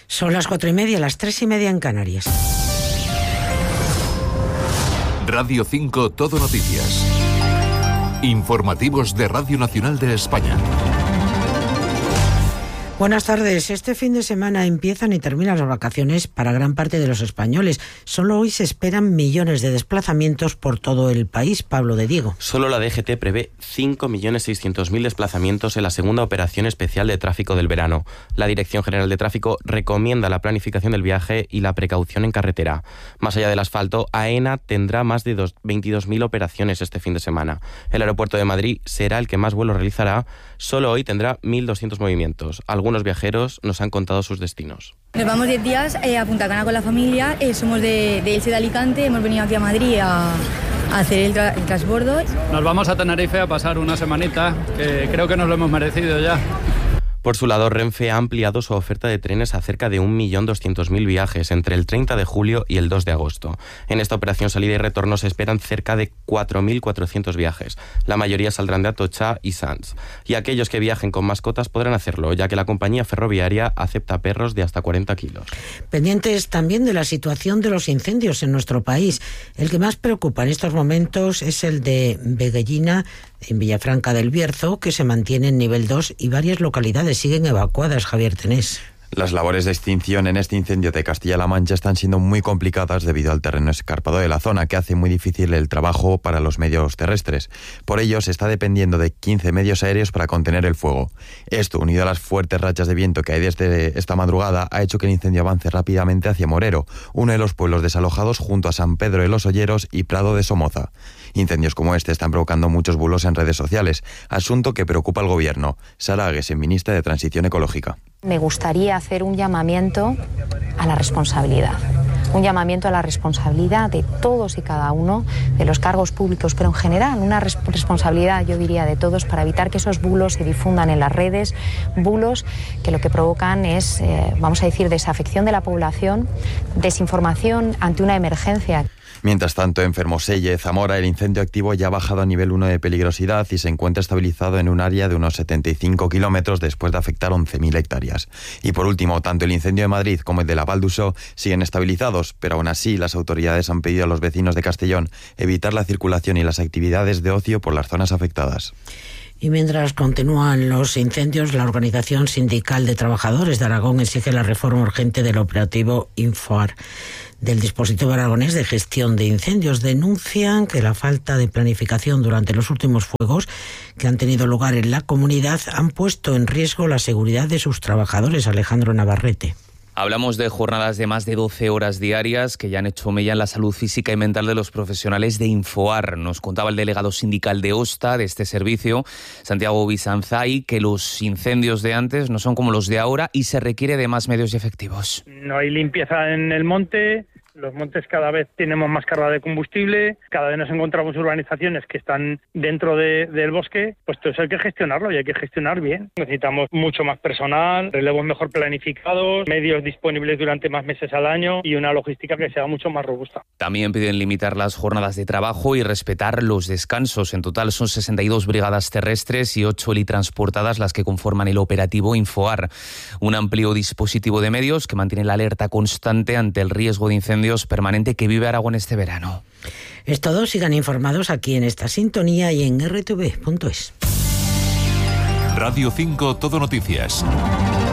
Son las 4:30, las 3:30 en Canarias. Radio 5 Todo Noticias. Informativos de Radio Nacional de España. Buenas tardes. Este fin de semana empiezan y terminan las vacaciones para gran parte de los españoles. Solo hoy se esperan millones de desplazamientos por todo el país. Pablo de Diego. Solo la DGT prevé 5.600.000 desplazamientos en la segunda operación especial de tráfico del verano. La Dirección General de Tráfico recomienda la planificación del viaje y la precaución en carretera. Más allá del asfalto, AENA tendrá más de 22.000 operaciones este fin de semana. El aeropuerto de Madrid será el que más vuelos realizará. Solo hoy tendrá 1.200 movimientos. Algunos viajeros nos han contado sus destinos. Nos vamos 10 días a Punta Cana con la familia. Somos de Elche, de Alicante. Hemos venido aquí a Madrid a hacer el transbordo. Nos vamos a Tenerife a pasar una semanita, que creo que nos lo hemos merecido ya. Por su lado, Renfe ha ampliado su oferta de trenes a cerca de 1.200.000 viajes entre el 30 de julio y el 2 de agosto. En esta operación salida y retorno se esperan cerca de 4.400 viajes. La mayoría saldrán de Atocha y Sants. Y aquellos que viajen con mascotas podrán hacerlo, ya que la compañía ferroviaria acepta perros de hasta 40 kilos. Pendientes también de la situación de los incendios en nuestro país. El que más preocupa en estos momentos es el de Veguellina, en Villafranca del Bierzo, que se mantiene en nivel 2 y varias localidades siguen evacuadas. Javier Tenés. Las labores de extinción en este incendio de Castilla-La Mancha están siendo muy complicadas debido al terreno escarpado de la zona, que hace muy difícil el trabajo para los medios terrestres. Por ello, se está dependiendo de 15 medios aéreos para contener el fuego. Esto, unido a las fuertes rachas de viento que hay desde esta madrugada, ha hecho que el incendio avance rápidamente hacia Morero, uno de los pueblos desalojados junto a San Pedro de los Olleros y Prado de Somoza. Incendios como este están provocando muchos bulos en redes sociales, asunto que preocupa al gobierno. Sara Aguesen, ministra de Transición Ecológica. Me gustaría hacer un llamamiento a la responsabilidad. Un llamamiento a la responsabilidad de todos y cada uno de los cargos públicos, pero en general una responsabilidad, yo diría, de todos para evitar que esos bulos se difundan en las redes, bulos que lo que provocan es, vamos a decir, desafección de la población, desinformación ante una emergencia. Mientras tanto, en Fermoselle, Zamora, el incendio activo ya ha bajado a nivel 1 de peligrosidad y se encuentra estabilizado en un área de unos 75 kilómetros después de afectar 11.000 hectáreas. Y por último, tanto el incendio de Madrid como el de la Val d'Usó siguen estabilizados, pero aún así las autoridades han pedido a los vecinos de Castellón evitar la circulación y las actividades de ocio por las zonas afectadas. Y mientras continúan los incendios, la Organización Sindical de Trabajadores de Aragón exige la reforma urgente del operativo Infoar del dispositivo aragonés de gestión de incendios. Denuncian que la falta de planificación durante los últimos fuegos que han tenido lugar en la comunidad han puesto en riesgo la seguridad de sus trabajadores. Alejandro Navarrete. Hablamos de jornadas de más de 12 horas diarias que ya han hecho mella en la salud física y mental de los profesionales de Infoar. Nos contaba el delegado sindical de OSTA, de este servicio, Santiago Bizanzay, que los incendios de antes no son como los de ahora y se requiere de más medios y efectivos. No hay limpieza en el monte. Los montes cada vez tenemos más carga de combustible, cada vez nos encontramos urbanizaciones que están dentro del bosque, pues todo eso hay que gestionarlo y hay que gestionar bien. Necesitamos mucho más personal, relevos mejor planificados, medios disponibles durante más meses al año y una logística que sea mucho más robusta. También piden limitar las jornadas de trabajo y respetar los descansos. En total son 62 brigadas terrestres y 8 helitransportadas las que conforman el operativo Infoar, un amplio dispositivo de medios que mantiene la alerta constante ante el riesgo de incendios permanente que vive Aragón este verano. Es todo, sigan informados aquí en esta sintonía y en rtv.es. Radio 5 Todo Noticias.